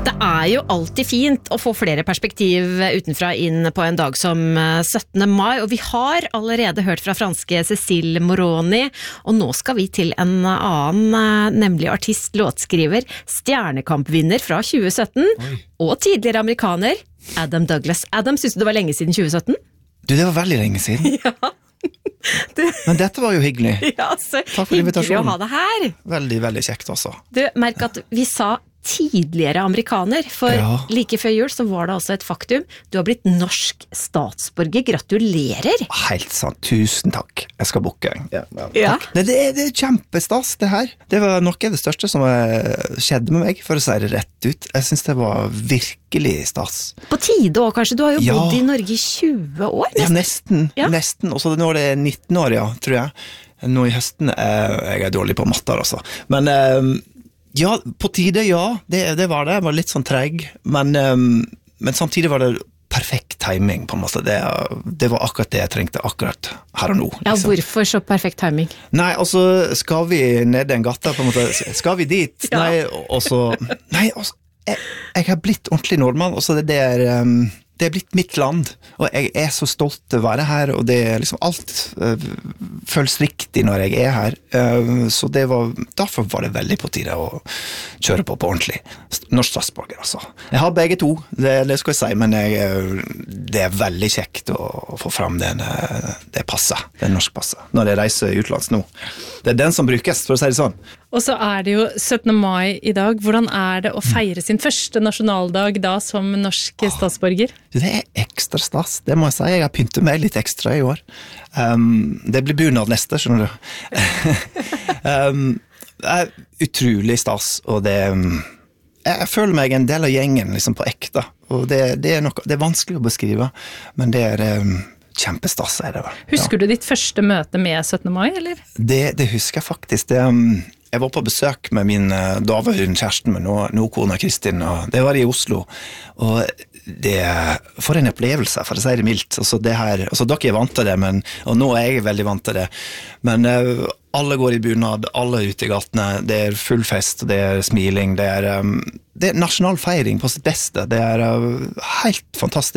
Det jo alltid fint å få flere perspektiv utenfra inn på en dag som 17. mai, og vi har allerede hørt fra franske Cécile Moroni, og nå skal vi til en annen, nemlig artist, låtskriver, stjernekampvinner fra 2017, og tidligere amerikaner, Adam Douglas. Adam, synes du det var lenge siden 2017? Du, det var veldig lenge siden. Ja. Men dette var jo hyggelig. Ja, så takk for invitasjonen. Hyggelig å ha deg her. Veldig, veldig kjekt også. Du, merk at vi sa tidligere amerikaner, for like før jul så var det altså et faktum. Du har blitt norsk statsborger. Gratulerer! Helt sant. Tusen takk. Jeg skal bukke. Ja. Nei, det kjempestas, det her. Det var noe av det største som skjedde med meg, for å si det rett ut. Jeg synes det var virkelig stas. På tide også, kanskje? Du har jo bodd i Norge i 20 år. Nesten. Nesten. Og så nå det 19 år, tror jeg. Nå i høsten jeg dårlig på matter, altså. Men ja, på tide, det var det. Jeg var litt sånn treg, men samtidig var det perfekt timing, på en måte. Det var akkurat det jeg trengte akkurat her og nå. Liksom. Ja, hvorfor så perfekt timing? Nei, altså, skal vi ned den gata, på en måte? Skal vi dit? Nei, jeg har blitt ordentlig nordmann, og så det blitt mitt land, og jeg så stolt til å være her, og det liksom alt føles riktig når jeg her, så derfor var det veldig på tide å kjøre på ordentlig. Norsk statsborger, altså. Jeg har begge to, det skal jeg si, men det veldig kjekt å få fram det passet, det norske passet, når jeg reiser utlands nå. Det den som brukes, for å si det sånn. Og så det jo 17. mai i dag. Hvordan det å feire sin første nasjonaldag da som norsk statsborger? Det ekstra stas, det må jeg si. Jeg har pyntet meg litt ekstra i år. Det blir bunad neste, skjønner du. Det utrolig stas, og jeg føler meg en del av gjengen liksom på ekte. Og det vanskelig å beskrive, men det kjempestas, det vel. Husker du ditt første møte med 17. mai, eller? Det husker jeg faktisk. Jeg var på besøk med min daværende kjæresten med nå kona Kristin, og det var i Oslo, og for en opplevelse, for å si det mildt. Altså dere vant til det, og nå jeg veldig vant til det, men alle går i bunad, alle ute i gatene, det full fest, det smiling, det nasjonal feiring på sitt beste, det helt fantastisk.